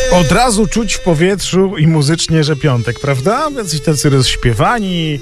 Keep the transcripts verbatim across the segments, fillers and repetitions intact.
Od razu czuć w powietrzu i muzycznie, że piątek, prawda? Jacyś tacy rozśpiewani,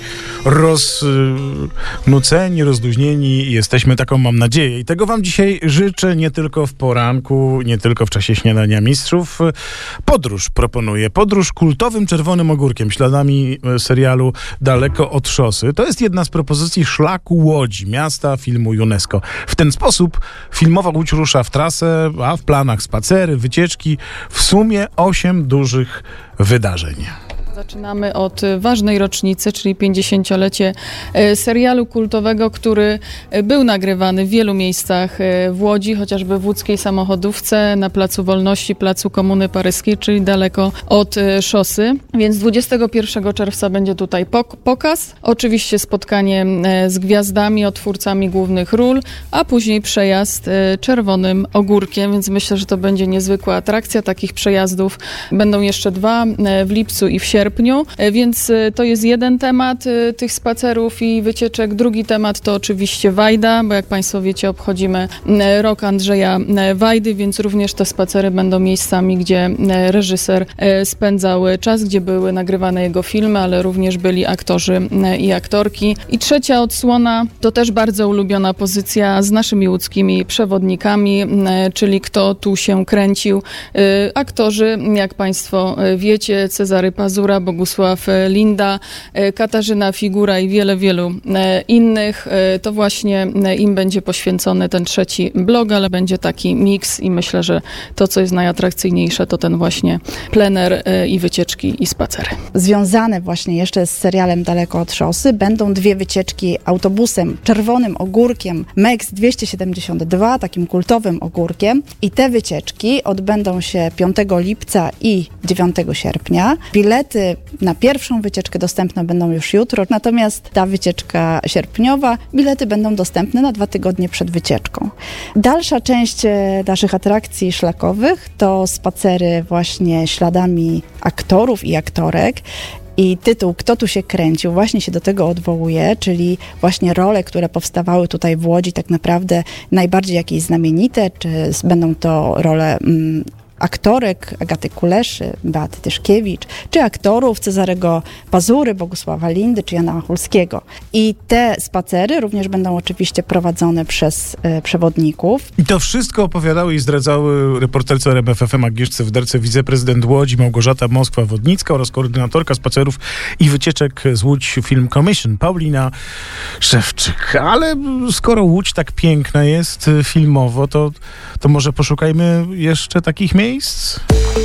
roznuceni, rozluźnieni jesteśmy, taką mam nadzieję. I tego wam dzisiaj życzę nie tylko w poranku, nie tylko w czasie śniadania mistrzów. Podróż proponuję. Podróż kultowym czerwonym ogórkiem, śladami serialu Daleko od szosy. To jest jedna z propozycji szlaku Łodzi, miasta filmu UNESCO. W ten sposób filmowa Łódź rusza w trasę, a w planach spacery, wycieczki, w sumie osiem dużych wydarzeń. Zaczynamy od ważnej rocznicy, czyli pięćdziesięciolecie serialu kultowego, który był nagrywany w wielu miejscach w Łodzi, chociażby w łódzkiej samochodówce, na Placu Wolności, Placu Komuny Paryskiej, czyli daleko od szosy. Więc dwudziestego pierwszego czerwca będzie tutaj pok- pokaz. Oczywiście spotkanie z gwiazdami, odtwórcami głównych ról, a później przejazd czerwonym ogórkiem, więc myślę, że to będzie niezwykła atrakcja. Takich przejazdów będą jeszcze dwa w lipcu i w sierpniu. Więc to jest jeden temat tych spacerów i wycieczek. Drugi temat to oczywiście Wajda, bo jak Państwo wiecie, obchodzimy rok Andrzeja Wajdy, więc również te spacery będą miejscami, gdzie reżyser spędzał czas, gdzie były nagrywane jego filmy, ale również byli aktorzy i aktorki. I trzecia odsłona to też bardzo ulubiona pozycja z naszymi łódzkimi przewodnikami, czyli kto tu się kręcił. Aktorzy, jak Państwo wiecie, Cezary Pazura, Bogusław Linda, Katarzyna Figura i wiele, wielu innych. To właśnie im będzie poświęcony ten trzeci blok, ale będzie taki miks i myślę, że to, co jest najatrakcyjniejsze, to ten właśnie plener i wycieczki i spacery. Związane właśnie jeszcze z serialem Daleko od szosy będą dwie wycieczki autobusem czerwonym ogórkiem M E X dwieście siedemdziesiąt dwa, takim kultowym ogórkiem, i te wycieczki odbędą się piątego lipca i dziewiątego sierpnia. Bilety na pierwszą wycieczkę dostępne będą już jutro, natomiast ta wycieczka sierpniowa, bilety będą dostępne na dwa tygodnie przed wycieczką. Dalsza część naszych atrakcji szlakowych to spacery właśnie śladami aktorów i aktorek. I tytuł Kto tu się kręcił właśnie się do tego odwołuje, czyli właśnie role, które powstawały tutaj w Łodzi, tak naprawdę najbardziej jakieś znamienite, czy będą to role mm, aktorek Agaty Kuleszy, Beaty Tyszkiewicz, czy aktorów Cezarego Pazury, Bogusława Lindy, czy Jana Machulskiego. I te spacery również będą oczywiście prowadzone przez e, przewodników. I to wszystko opowiadały i zdradzały reporterce R M F F M Agnieszce Wderce wiceprezydent Łodzi Małgorzata Moskwa-Wodnicka oraz koordynatorka spacerów i wycieczek z Łódź Film Commission Paulina Szewczyk. Ale skoro Łódź tak piękna jest filmowo, to, to może poszukajmy jeszcze takich miejsc? Miejsc.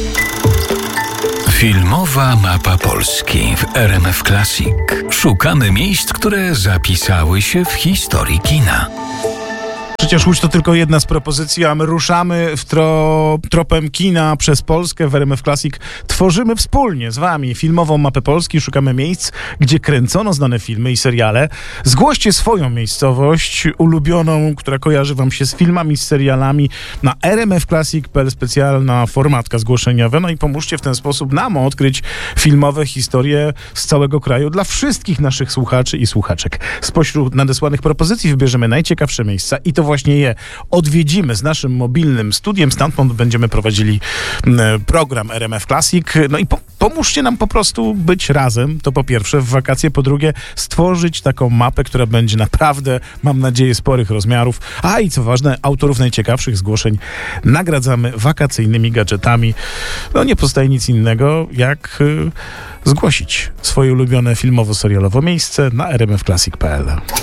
Filmowa mapa Polski w R M F Classic. Szukamy miejsc, które zapisały się w historii kina. Przecież Łódź to tylko jedna z propozycji, a my ruszamy w tro, tropem kina przez Polskę. W R M F Classic tworzymy wspólnie z wami filmową mapę Polski. Szukamy miejsc, gdzie kręcono znane filmy i seriale. Zgłoście swoją miejscowość ulubioną, która kojarzy wam się z filmami, z serialami na r m f classic kropka p l, specjalna formatka zgłoszeniowa. No i pomóżcie w ten sposób nam odkryć filmowe historie z całego kraju dla wszystkich naszych słuchaczy i słuchaczek. Spośród nadesłanych propozycji wybierzemy najciekawsze miejsca i to właśnie je odwiedzimy z naszym mobilnym studiem. Stamtąd będziemy prowadzili program R M F Classic. No i po, pomóżcie nam po prostu być razem. To po pierwsze w wakacje, po drugie stworzyć taką mapę, która będzie naprawdę, mam nadzieję, sporych rozmiarów. A i co ważne, autorów najciekawszych zgłoszeń nagradzamy wakacyjnymi gadżetami. No nie pozostaje nic innego, jak y, zgłosić swoje ulubione filmowo-serialowe miejsce na r m f classic kropka p l.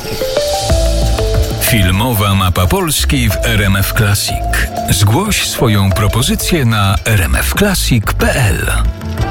Filmowa mapa Polski w R M F Classic. Zgłoś swoją propozycję na r m f classic kropka p l.